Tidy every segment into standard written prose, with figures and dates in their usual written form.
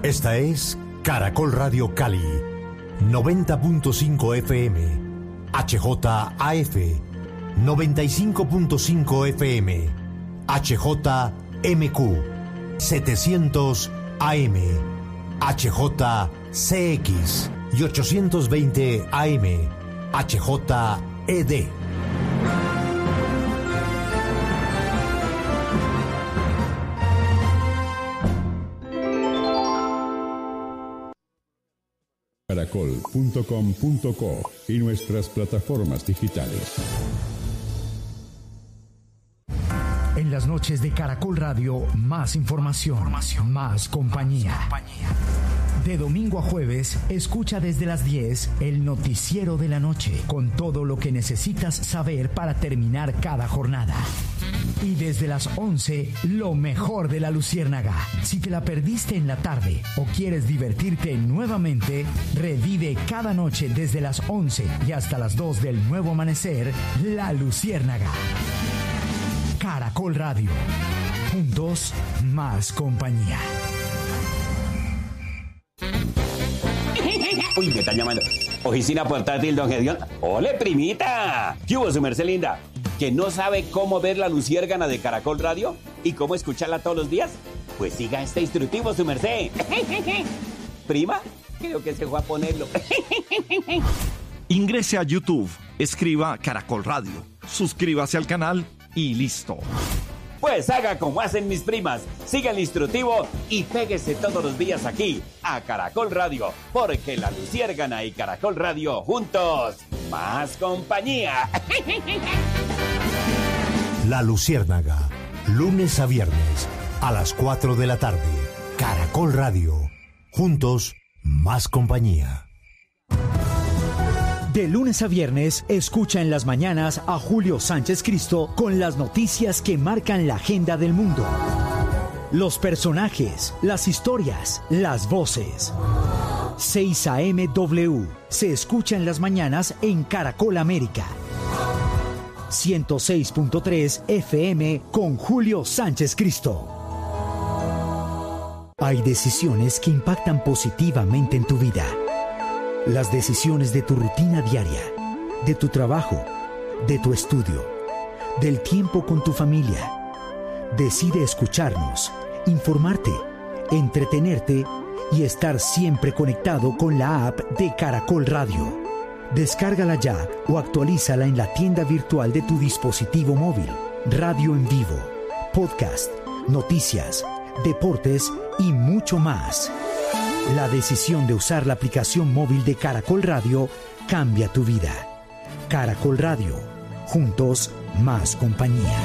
Esta es Caracol Radio Cali, 90.5 FM, HJAF, 95.5 FM, HJMQ, 700 AM, HJCX y 820 AM, HJED. Caracol.com.co y nuestras plataformas digitales. En las noches de Caracol Radio, más información, más compañía. De domingo a jueves, escucha desde las 10 el noticiero de la noche, con todo lo que necesitas saber para terminar cada jornada. Y desde las 11, lo mejor de La Luciérnaga. Si te la perdiste en la tarde o quieres divertirte nuevamente, revive cada noche desde las 11 y hasta las 2 del nuevo amanecer, La Luciérnaga. Caracol Radio. Juntos, más compañía. Uy, me están llamando. Oficina portátil, don Gedeón. ¡Ole, primita! ¿Qué hubo, su merced linda? ¿Que no sabe cómo ver La Luciérnaga de Caracol Radio? ¿Y cómo escucharla todos los días? Pues siga este instructivo, su merced. ¿Prima? Creo que se fue a ponerlo. Ingrese a YouTube, escriba Caracol Radio, suscríbase al canal y listo. Pues haga como hacen mis primas, siga el instructivo y péguese todos los días aquí a Caracol Radio, porque La Luciérnaga y Caracol Radio juntos, más compañía. La Luciérnaga, lunes a viernes a las 4 de la tarde. Caracol Radio, juntos, más compañía. De lunes a viernes, escucha en las mañanas a Julio Sánchez Cristo con las noticias que marcan la agenda del mundo. Los personajes, las historias, las voces. 6 AM W se escucha en las mañanas en Caracol América. 106.3 FM con Julio Sánchez Cristo. Hay decisiones que impactan positivamente en tu vida. Las decisiones de tu rutina diaria, de tu trabajo, de tu estudio, del tiempo con tu familia. Decide escucharnos, informarte, entretenerte y estar siempre conectado con la app de Caracol Radio. Descárgala ya o actualízala en la tienda virtual de tu dispositivo móvil. Radio en vivo, podcast, noticias, deportes y mucho más. La decisión de usar la aplicación móvil de Caracol Radio cambia tu vida. Caracol Radio. Juntos, más compañía.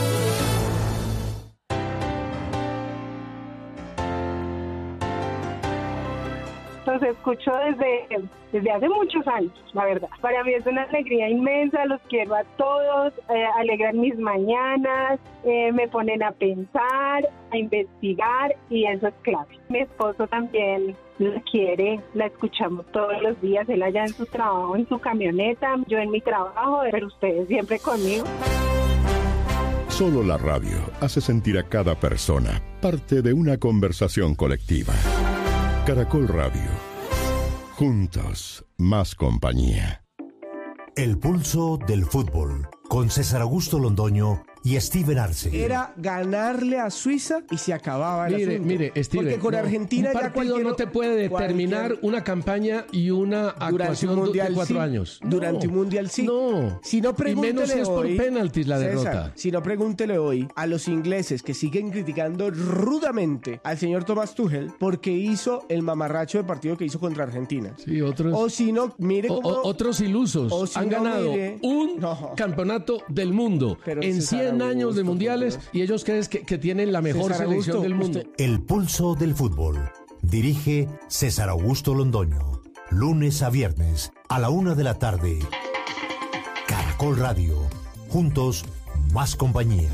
Los escucho desde hace muchos años, la verdad. Para mí es una alegría inmensa, los quiero a todos, alegran mis mañanas, me ponen a pensar, a investigar y eso es clave. Mi esposo también la quiere, la escuchamos todos los días, él allá en su trabajo, en su camioneta, yo en mi trabajo, pero ustedes siempre conmigo. Solo la radio hace sentir a cada persona parte de una conversación colectiva. Caracol Radio. Juntos, más compañía. El pulso del fútbol, con César Augusto Londoño y Steven Arce. Era ganarle a Suiza y se acababa el asunto. Mire, Steven, porque con Argentina un partido no te puede determinar una campaña y una actuación de 4 años. Durante un mundial sí. No. Si no, pregúntele y menos si es por hoy, penaltis la César, derrota. si no, pregúntele hoy a los ingleses que siguen criticando rudamente al señor Thomas Tuchel porque hizo el mamarracho de partido que hizo contra Argentina. Sí, otros. O si no, mire cómo... otros ilusos han ganado un campeonato del mundo en 100 años de mundiales y ellos creen que tienen la mejor selección del mundo. El pulso del fútbol. Dirige César Augusto Londoño. Lunes a viernes a la 1 de la tarde. Caracol Radio. Juntos, más compañía.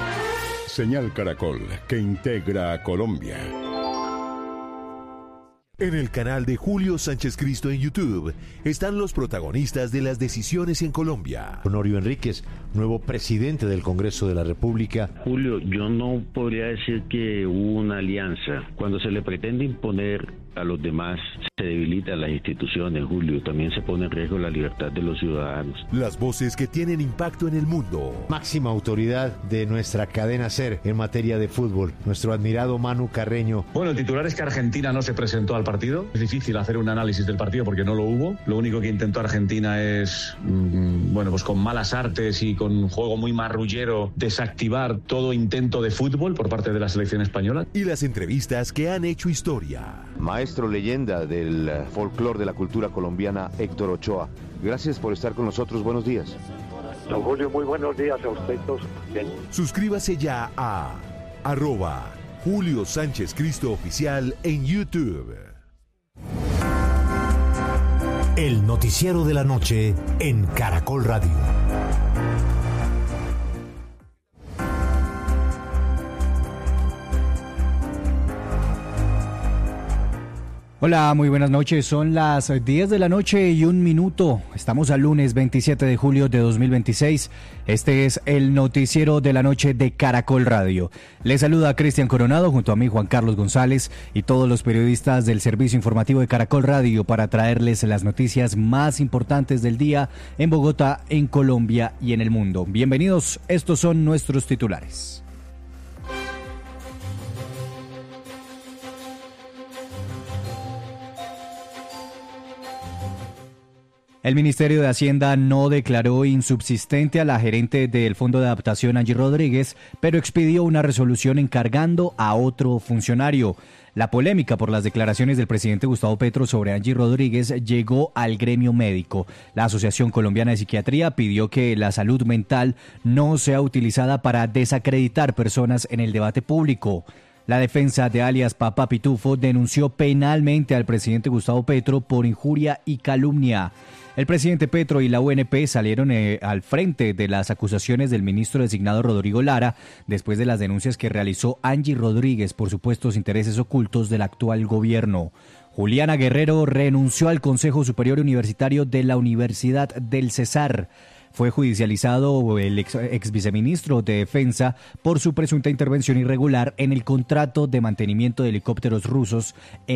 Señal Caracol, que integra a Colombia. En el canal de Julio Sánchez Cristo en YouTube están los protagonistas de las decisiones en Colombia. Honorio Enríquez, nuevo presidente del Congreso de la República. Julio, yo no podría decir que hubo una alianza. Cuando se le pretende imponer a los demás, se debilitan las instituciones, Julio. También se pone en riesgo la libertad de los ciudadanos. Las voces que tienen impacto en el mundo. Máxima autoridad de nuestra cadena SER en materia de fútbol, nuestro admirado Manu Carreño. Bueno, el titular es que Argentina no se presentó al partido. Es difícil hacer un análisis del partido porque no lo hubo. Lo único que intentó Argentina es, pues con malas artes y con un juego muy marrullero, desactivar todo intento de fútbol por parte de la selección española. Y las entrevistas que han hecho historia. Maestro leyenda del folclore de la cultura colombiana, Héctor Ochoa. Gracias por estar con nosotros. Buenos días. Don Julio, muy buenos días a usted todos. Suscríbase ya a @Julio Sánchez Cristo Oficial en YouTube. El noticiero de la noche en Caracol Radio. Hola, muy buenas noches. Son las 10 de la noche y 1 minuto. Estamos al lunes 27 de julio de 2026. Este es el noticiero de la noche de Caracol Radio. Les saluda Cristian Coronado junto a mí Juan Carlos González y todos los periodistas del servicio informativo de Caracol Radio para traerles las noticias más importantes del día en Bogotá, en Colombia y en el mundo. Bienvenidos, estos son nuestros titulares. El Ministerio de Hacienda no declaró insubsistente a la gerente del Fondo de Adaptación, Angie Rodríguez, pero expidió una resolución encargando a otro funcionario. La polémica por las declaraciones del presidente Gustavo Petro sobre Angie Rodríguez llegó al gremio médico. La Asociación Colombiana de Psiquiatría pidió que la salud mental no sea utilizada para desacreditar personas en el debate público. La defensa de alias Papá Pitufo denunció penalmente al presidente Gustavo Petro por injuria y calumnia. El presidente Petro y la UNP salieron al frente de las acusaciones del ministro designado Rodrigo Lara después de las denuncias que realizó Angie Rodríguez por supuestos intereses ocultos del actual gobierno. Juliana Guerrero renunció al Consejo Superior Universitario de la Universidad del Cesar. Fue judicializado el ex viceministro de Defensa por su presunta intervención irregular en el contrato de mantenimiento de helicópteros rusos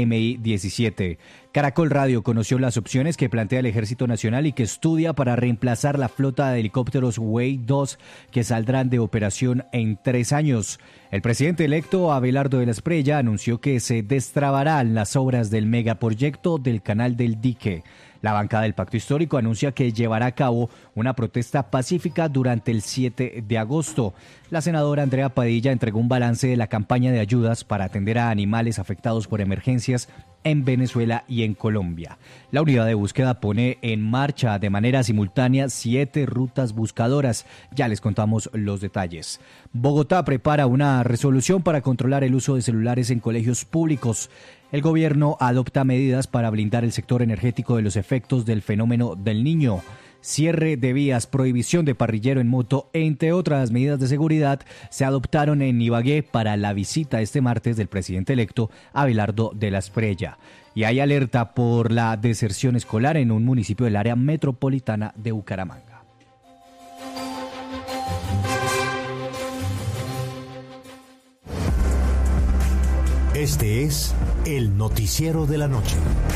Mi-17. Caracol Radio conoció las opciones que plantea el Ejército Nacional y que estudia para reemplazar la flota de helicópteros Wei-2 que saldrán de operación en 3 años. El presidente electo Abelardo de la Espriella anunció que se destrabarán las obras del megaproyecto del Canal del Dique. La bancada del Pacto Histórico anuncia que llevará a cabo una protesta pacífica durante el 7 de agosto. La senadora Andrea Padilla entregó un balance de la campaña de ayudas para atender a animales afectados por emergencias en Venezuela y en Colombia. La unidad de búsqueda pone en marcha de manera simultánea 7 rutas buscadoras. Ya les contamos los detalles. Bogotá prepara una resolución para controlar el uso de celulares en colegios públicos. El gobierno adopta medidas para blindar el sector energético de los efectos del fenómeno del Niño. Cierre de vías, prohibición de parrillero en moto, entre otras medidas de seguridad, se adoptaron en Ibagué para la visita este martes del presidente electo Abelardo de la Espriella. Y hay alerta por la deserción escolar en un municipio del área metropolitana de Bucaramanga. Este es el noticiero de la noche.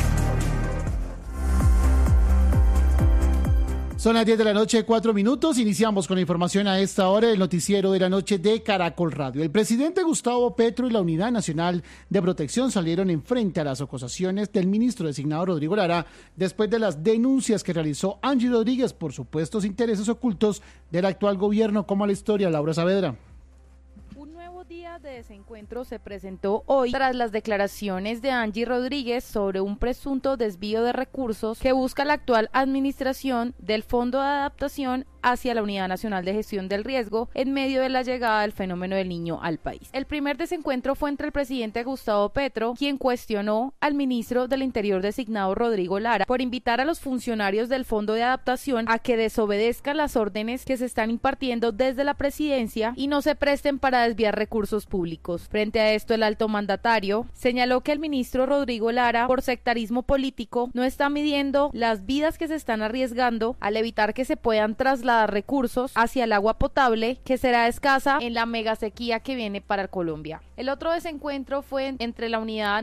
Son las 10 de la noche, 4 minutos. Iniciamos con la información a esta hora del noticiero de la noche de Caracol Radio. El presidente Gustavo Petro y la Unidad Nacional de Protección salieron en frente a las acusaciones del ministro designado Rodrigo Lara después de las denuncias que realizó Angie Rodríguez por supuestos intereses ocultos del actual gobierno. ¿Cómo la historia, Laura Saavedra? Día de desencuentro se presentó hoy tras las declaraciones de Angie Rodríguez sobre un presunto desvío de recursos que busca la actual administración del Fondo de Adaptación hacia la Unidad Nacional de Gestión del Riesgo en medio de la llegada del fenómeno del Niño al país. El primer desencuentro fue entre el presidente Gustavo Petro, quien cuestionó al ministro del Interior designado Rodrigo Lara por invitar a los funcionarios del Fondo de Adaptación a que desobedezcan las órdenes que se están impartiendo desde la presidencia y no se presten para desviar recursos públicos. Frente a esto, el alto mandatario señaló que el ministro Rodrigo Lara, por sectarismo político, no está midiendo las vidas que se están arriesgando al evitar que se puedan trasladar recursos hacia el agua potable, que será escasa en la mega sequía que viene para Colombia. El otro desencuentro fue entre la Unidad